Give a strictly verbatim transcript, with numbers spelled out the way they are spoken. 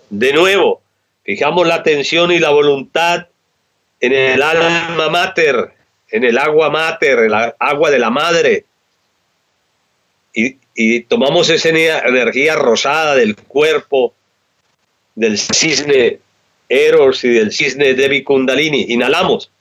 De nuevo, fijamos la atención y la voluntad en el alma mater, en el agua mater, el agua de la madre. Y, y tomamos esa energía rosada del cuerpo, del cisne Eros y del cisne Devi Kundalini. Inhalamos.